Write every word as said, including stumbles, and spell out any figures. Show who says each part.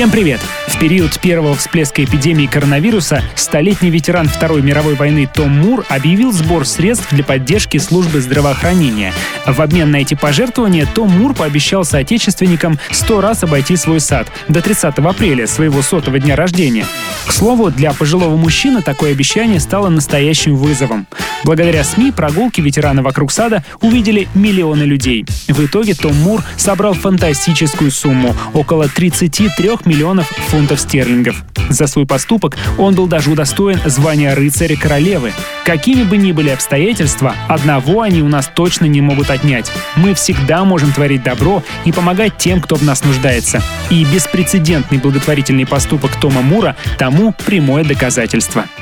Speaker 1: Всем привет! В период первого всплеска эпидемии коронавируса столетний ветеран Второй мировой войны Том Мур объявил сбор средств для поддержки службы здравоохранения. В обмен на эти пожертвования Том Мур пообещал соотечественникам сто раз обойти свой сад до тридцатого апреля, своего сотого дня рождения. К слову, для пожилого мужчины такое обещание стало настоящим вызовом. Благодаря СМИ прогулки ветерана вокруг сада увидели миллионы людей. В итоге Том Мур собрал фантастическую сумму – около тридцати трёх миллионов фунтов стерлингов. За свой поступок он был даже удостоен звания рыцаря королевы. Какими бы ни были обстоятельства, одного они у нас точно не могут отнять. Мы всегда можем творить добро и помогать тем, кто в нас нуждается. И беспрецедентный благотворительный поступок Тома Мура тому прямое доказательство.